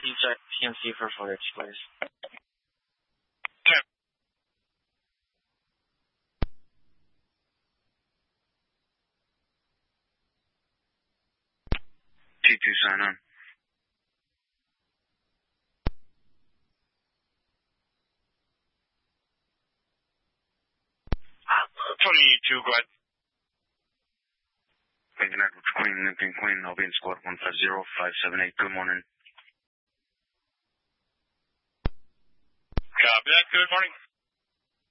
TMC for footage, please. 2 sign on. 22, go ahead. Connect with Queen, Lincoln Queen, I'll be in squad 150578. Good morning. Copy that, good morning.